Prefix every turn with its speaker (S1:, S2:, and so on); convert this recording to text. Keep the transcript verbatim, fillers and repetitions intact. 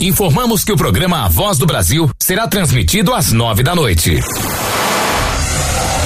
S1: informamos que o programa A Voz do Brasil será transmitido às nove da noite.